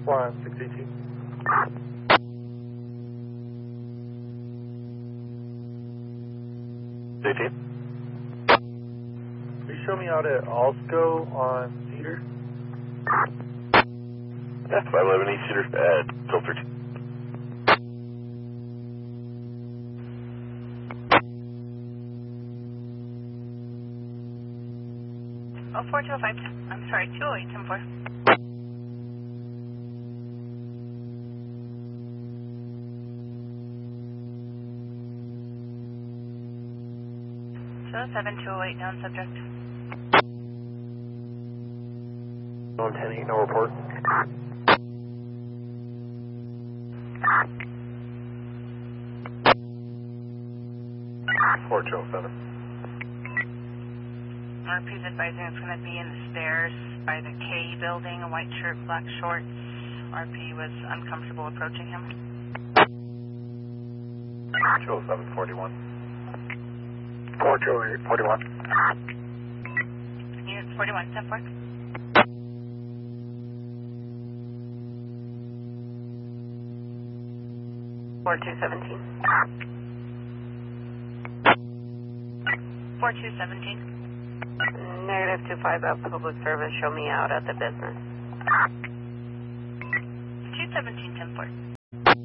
618. 18. Will you show me out at Alsco on Cedar? Yeah, 511 East Cedar at Till 13. Oh, 4205. I'm sorry, 208, 10-4. So 7208, down subject. 110, no report. Four Joe 7. RP's advising it's going to be in the stairs by the K building, a white shirt, black shorts. RP was uncomfortable approaching him. Joe 741. 4 Joe 841. Unit 41, 10-4. $4217. 4217. Negative 25 out public service. Show me out at the business. 217, 10-4.